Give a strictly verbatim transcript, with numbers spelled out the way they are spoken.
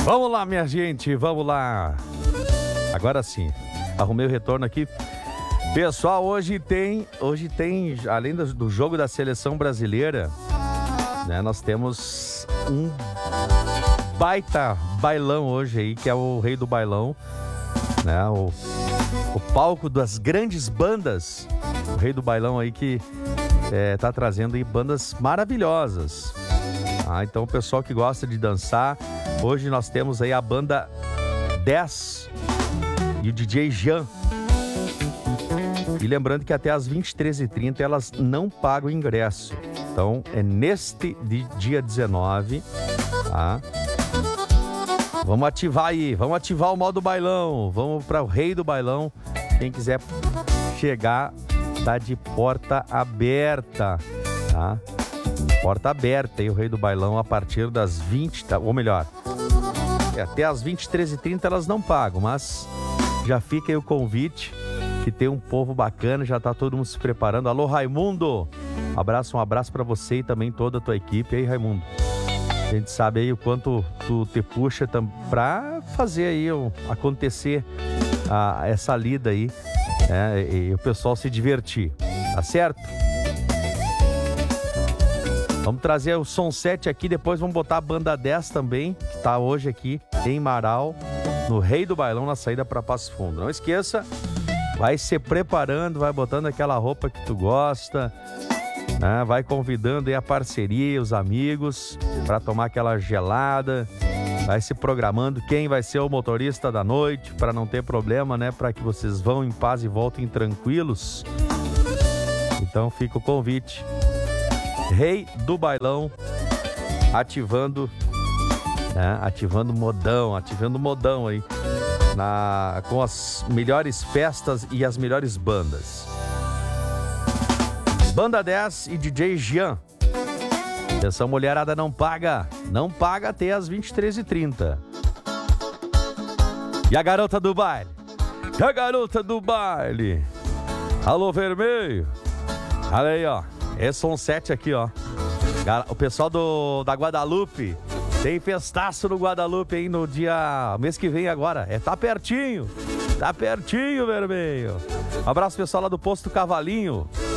Vamos lá, minha gente, vamos lá. Agora sim, arrumei o retorno aqui. Pessoal, hoje tem, hoje tem, além do, do jogo da seleção brasileira, né, nós temos um baita bailão hoje aí, que é o Rei do Bailão, né, o, o palco das grandes bandas, o Rei do Bailão aí que é, tá trazendo aí bandas maravilhosas. Ah, então o pessoal que gosta de dançar, hoje nós temos aí a banda dez e o D J Jean. E lembrando que até às vinte e três e trinta elas não pagam ingresso. Então é neste dia dezenove, tá? Vamos ativar aí, vamos ativar o modo bailão, vamos para o Rei do Bailão. Quem quiser chegar, tá de porta aberta, tá? Porta aberta aí, o Rei do Bailão, a partir das vinte, tá? Ou melhor, até às vinte e três e trinta elas não pagam, mas já fica aí o convite, que tem um povo bacana, já tá todo mundo se preparando. Alô, Raimundo, abraço, um abraço pra você e também toda a tua equipe aí, Raimundo. A gente sabe aí o quanto tu te puxa tam, pra fazer aí o, acontecer a, essa lida aí, né, e, e o pessoal se divertir, tá certo? Vamos trazer o Som sete aqui, depois vamos botar a banda dez também, que tá hoje aqui em Marau, no Rei do Bailão, na saída para Passo Fundo. Não esqueça, vai se preparando, vai botando aquela roupa que tu gosta, né? Vai convidando aí a parceria, os amigos, para tomar aquela gelada, vai se programando quem vai ser o motorista da noite, para não ter problema, né? Para que vocês vão em paz e voltem tranquilos. Então fica o convite. Rei do Bailão, ativando, né, ativando modão, ativando modão aí, na, com as melhores festas e as melhores bandas. Banda dez e D J Jean. Atenção, mulherada, não paga, não paga até as vinte e três e trinta. E a garota do baile? E a garota do baile? Alô, Vermelho? Olha aí, ó. É Som sete aqui, ó. O pessoal do, da Guadalupe. Tem festaço no Guadalupe aí no dia... mês que vem agora. É, tá pertinho. Tá pertinho, Vermelho. Um abraço, pessoal lá do Posto Cavalinho.